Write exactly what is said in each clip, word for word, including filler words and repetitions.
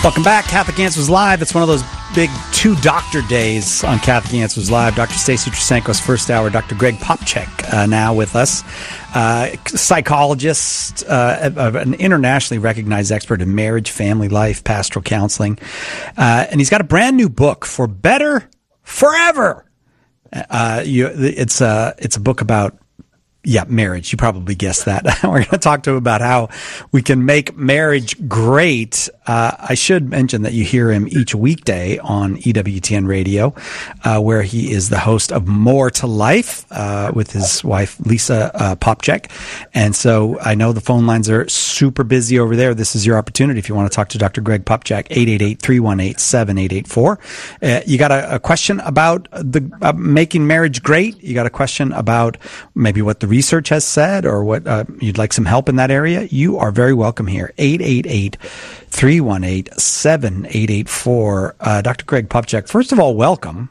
Welcome back. Catholic Answers Live. It's one of those big two doctor days on Catholic Answers Live. Doctor Stacy Trasenko's first hour. Doctor Greg Popcak uh, now with us. Uh, psychologist, uh, an internationally recognized expert in marriage, family life, pastoral counseling. Uh, and he's got a brand new book, For Better Forever. Uh, you, it's, a, it's a book about Yeah, marriage. You probably guessed that. We're going to talk to him about how we can make marriage great. Uh, I should mention that you hear him each weekday on E W T N Radio, uh, where he is the host of More to Life uh, with his wife, Lisa uh, Popcak. And so I know the phone lines are super busy over there. This is your opportunity if you want to talk to Doctor Greg Popcak, eight eight eight, three one eight, seven eight eight four. Uh, you got a, a question about the uh, making marriage great? You got a question about maybe what the research has said or what uh, you'd like some help in that area? You are very welcome here. eight eight eight, three one eight, seven eight eight four. Uh, Doctor Greg Popcak, first of all, welcome.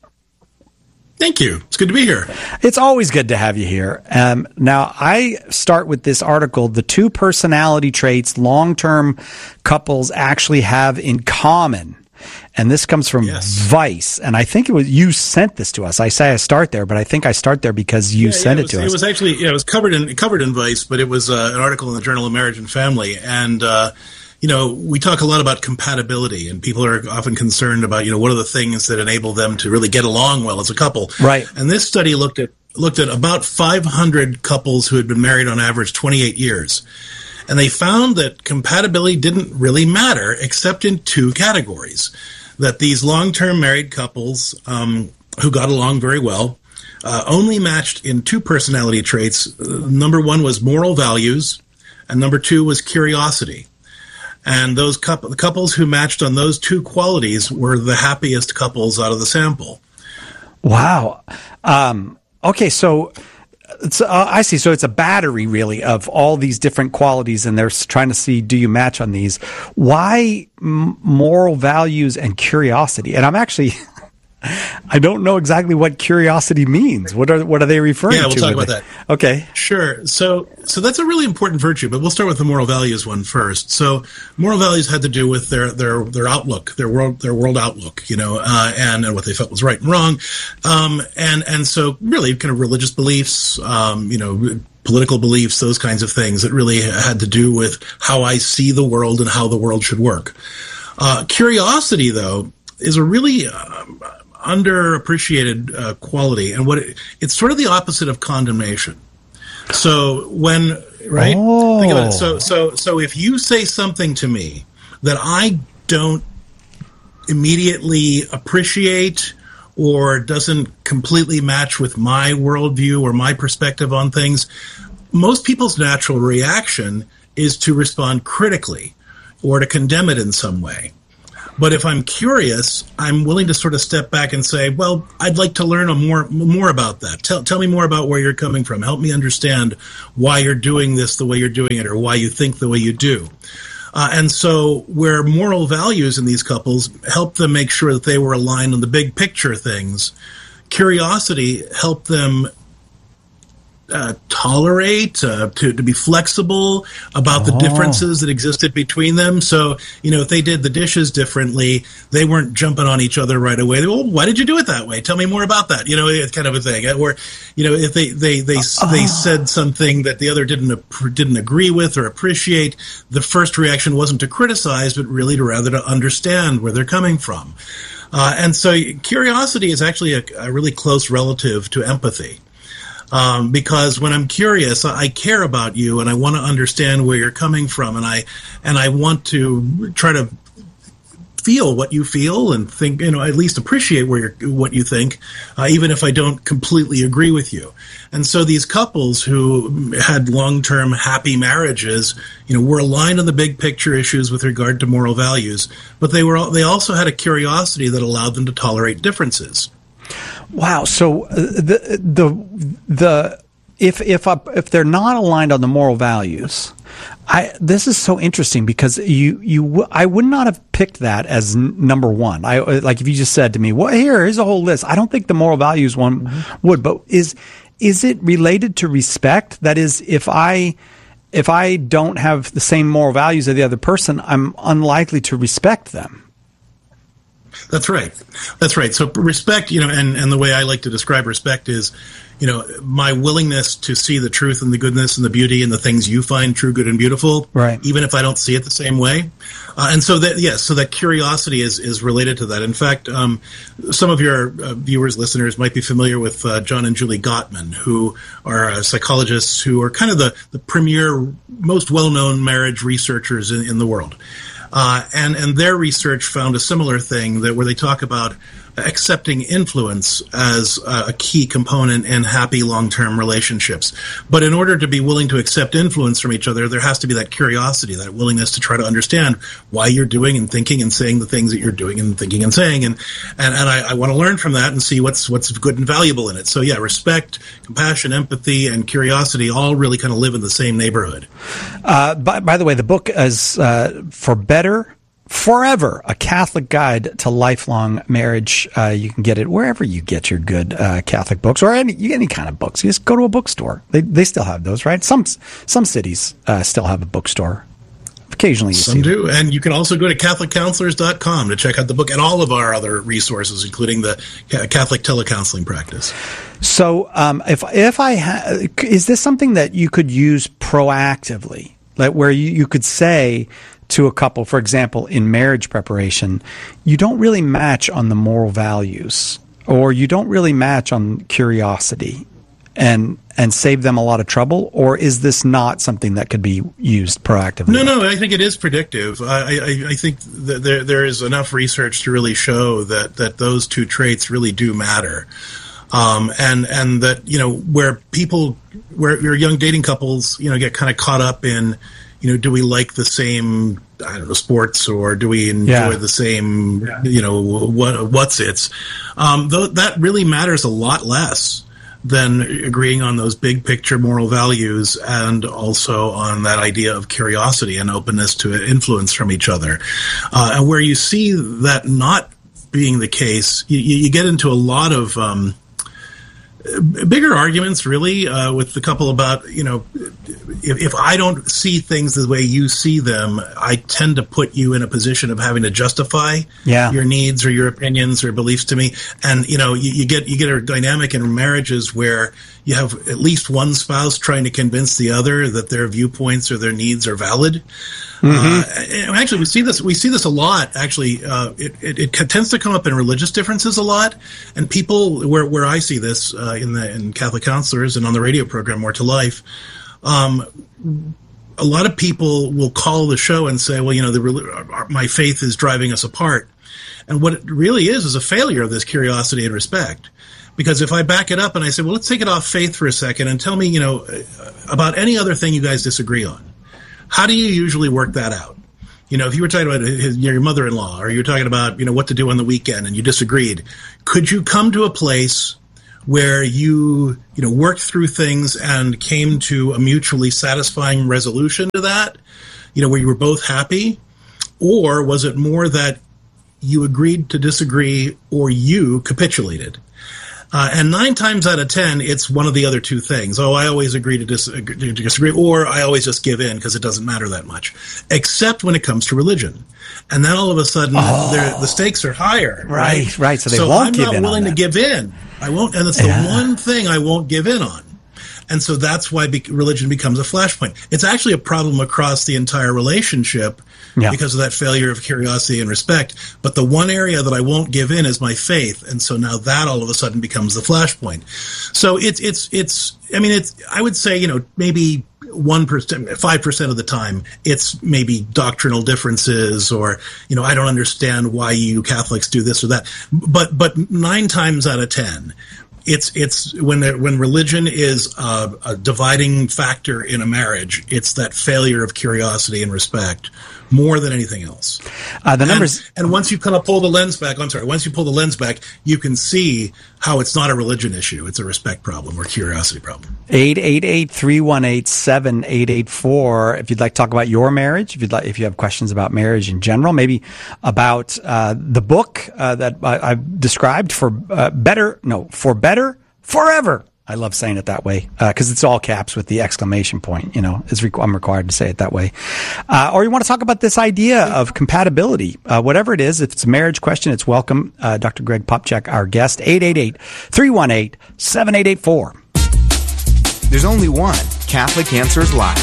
Thank you. It's good to be here. It's always good to have you here. Um, now, I start with this article, the two personality traits long-term couples actually have in common. And this comes from yes. Vice, and I think it was you sent this to us. I say I start there, but I think I start there because you yeah, sent yeah, it, it was, to us. It was actually yeah, it was covered in covered in Vice, but it was uh, an article in the Journal of Marriage and Family. And uh, you know, we talk a lot about compatibility, and people are often concerned about you know what are the things that enable them to really get along well as a couple. Right. And this study looked at looked at about five hundred couples who had been married on average twenty-eight years. And they found that compatibility didn't really matter except in two categories. That these long-term married couples um, who got along very well uh, only matched in two personality traits. Uh, number one was moral values, and number two was curiosity. And those couple, the couples who matched on those two qualities were the happiest couples out of the sample. Wow. Um, okay, so... It's, uh, I see. So it's a battery, really, of all these different qualities, and they're trying to see, do you match on these? Why m- moral values and curiosity? And I'm actually, I don't know exactly what curiosity means. What are what are they referring to? Yeah, we'll talk about that. Okay. Sure. So so that's a really important virtue, but we'll start with the moral values one first. So moral values had to do with their their their outlook, their world their world outlook, you know, uh, and, and what they felt was right and wrong. Um, and and so really kind of religious beliefs, um, you know, political beliefs, those kinds of things that really had to do with how I see the world and how the world should work. Uh, curiosity, though, is a really um, underappreciated uh, quality, and what it, it's sort of the opposite of condemnation. So when right, oh. think about it. So so so if you say something to me that I don't immediately appreciate or doesn't completely match with my worldview or my perspective on things, most people's natural reaction is to respond critically or to condemn it in some way. But if I'm curious, I'm willing to sort of step back and say, well, I'd like to learn a more more about that. Tell, tell me more about where you're coming from. Help me understand why you're doing this the way you're doing it or why you think the way you do. Uh, and so where moral values in these couples help them make sure that they were aligned on the big picture things, curiosity helped them Uh, tolerate, uh, to, to be flexible about oh. the differences that existed between them. So, you know, if they did the dishes differently, they weren't jumping on each other right away. They, well, why did you do it that way? Tell me more about that. You know, it's kind of a thing. Or, you know, if they they they uh, they said something that the other didn't didn't agree with or appreciate, the first reaction wasn't to criticize, but really to rather to understand where they're coming from. Uh, and so, curiosity is actually a, a really close relative to empathy. Um, because when I'm curious, I care about you and I want to understand where you're coming from, and I and I want to try to feel what you feel and think, you know, at least appreciate where you're, what you think, uh, even if I don't completely agree with you. And so these couples who had long-term happy marriages, you know, were aligned on the big picture issues with regard to moral values, but they were they also had a curiosity that allowed them to tolerate differences. Wow. So uh, the the the if if uh, if they're not aligned on the moral values, I this is so interesting because you you I would not have picked that as n- number one. I like if you just said to me, "Well, here here's a whole list." I don't think the moral values one mm-hmm. would. But is is it related to respect? That is, if I if I don't have the same moral values as the other person, I'm unlikely to respect them. That's right. That's right. So respect, you know, and, and the way I like to describe respect is, you know, my willingness to see the truth and the goodness and the beauty and the things you find true, good, and beautiful, right, even if I don't see it the same way. Uh, and so that, yes, so that curiosity is, is related to that. In fact, um, some of your uh, viewers, listeners might be familiar with uh, John and Julie Gottman, who are uh, psychologists who are kind of the, the premier, most well-known marriage researchers in, in the world. Uh, and, and their research found a similar thing that where they talk about accepting influence as a key component in happy long-term relationships. But in order to be willing to accept influence from each other, there has to be that curiosity, that willingness to try to understand why you're doing and thinking and saying the things that you're doing and thinking and saying. And, and, and I, I want to learn from that and see what's, what's good and valuable in it. So yeah, respect, compassion, empathy, and curiosity all really kind of live in the same neighborhood. Uh, by, by the way, the book is uh, For Better, Forever, a Catholic Guide to Lifelong Marriage. Uh, you can get it wherever you get your good uh, Catholic books, or any any kind of books. You just go to a bookstore. They they still have those, right? Some some cities uh, still have a bookstore. Occasionally, you some see do, them. And you can also go to Catholic Counselors dot com to check out the book and all of our other resources, including the Catholic telecounseling practice. So, um, if if I ha- is this something that you could use proactively, like where you, you could say to a couple, for example, in marriage preparation, you don't really match on the moral values, or you don't really match on curiosity, and and save them a lot of trouble? Or is this not something that could be used proactively? No, no, I think it is predictive. I, I, I think that there there is enough research to really show that, that those two traits really do matter. Um, and and that, you know, where people, where your young dating couples, you know, get kind of caught up in, you know, do we like the same, I don't know, sports, or do we enjoy yeah. the same, yeah. you know, what what's it's? Um, th- that really matters a lot less than agreeing on those big picture moral values, and also on that idea of curiosity and openness to influence from each other. Uh, and where you see that not being the case, you, you get into a lot of um, bigger arguments, really, uh, with the couple about, you know, if, if I don't see things the way you see them, I tend to put you in a position of having to justify yeah. your needs or your opinions or beliefs to me. And, you know, you, you get you get a dynamic in marriages where you have at least one spouse trying to convince the other that their viewpoints or their needs are valid. Mm-hmm. Uh, actually, we see this. We see this a lot. Actually, uh, it, it, it tends to come up in religious differences a lot. And people, where where I see this uh, in the in Catholic Counselors and on the radio program More to Life, um, a lot of people will call the show and say, "Well, you know, the, my faith is driving us apart." And what it really is is a failure of this curiosity and respect. Because if I back it up and I say, "Well, let's take it off faith for a second and tell me, you know, about any other thing you guys disagree on." How do you usually work that out? You know, if you were talking about his, your mother-in-law, or you're talking about, you know, what to do on the weekend and you disagreed, could you come to a place where you, you know, worked through things and came to a mutually satisfying resolution to that? You know, where you were both happy? Or was it more that you agreed to disagree or you capitulated? Uh, and nine times out of ten, it's one of the other two things. Oh, I always agree to, dis- to disagree, or I always just give in because it doesn't matter that much. Except when it comes to religion. And then all of a sudden, oh. the stakes are higher. Right, right. right. So they so won't I'm give in. I'm not willing to that. give in. I won't, and it's yeah. the one thing I won't give in on. And so that's why be- religion becomes a flashpoint. It's actually a problem across the entire relationship yeah. because of that failure of curiosity and respect. But the one area that I won't give in is my faith. And so now that all of a sudden becomes the flashpoint. So it's, it's, it's, I mean, it's, I would say, you know, maybe one percent, five percent of the time, it's maybe doctrinal differences, or, you know, I don't understand why you Catholics do this or that. But, but nine times out of ten, It's it's when when religion is a, a dividing factor in a marriage, it's that failure of curiosity and respect more than anything else. Uh, the numbers, and, and once you kind of pull the lens back, I'm sorry, once you pull the lens back, you can see how it's not a religion issue; it's a respect problem or curiosity problem. eight eight eight, three one eight, seven eight eight four. If you'd like to talk about your marriage, if you'd like, if you have questions about marriage in general, maybe about uh, the book uh, that I, I've described for uh, better, no, for better, forever. I love saying it that way because uh, it's all caps with the exclamation point. You know, it's re- I'm required to say it that way. Uh, or you want to talk about this idea of compatibility, uh, whatever it is. If it's a marriage question, it's welcome. Uh, Doctor Greg Popcak, our guest, eight eight eight, three one eight, seven eight eight four. There's only one Catholic Answers Live.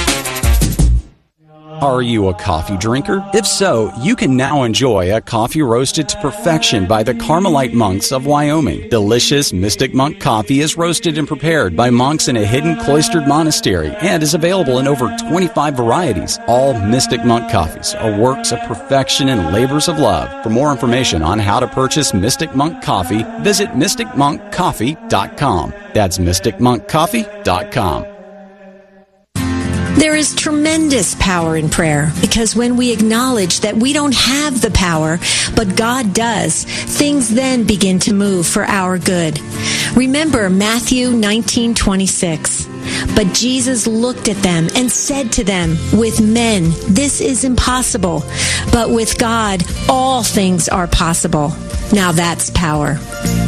Are you a coffee drinker? If so, you can now enjoy a coffee roasted to perfection by the Carmelite monks of Wyoming. Delicious Mystic Monk coffee is roasted and prepared by monks in a hidden cloistered monastery and is available in over twenty-five varieties. All Mystic Monk coffees are works of perfection and labors of love. For more information on how to purchase Mystic Monk coffee, visit mystic monk coffee dot com. That's mystic monk coffee dot com. There is tremendous power in prayer because when we acknowledge that we don't have the power, but God does, things then begin to move for our good. Remember Matthew nineteen twenty-six. But Jesus looked at them and said to them, with men, this is impossible, but with God, all things are possible. Now that's power.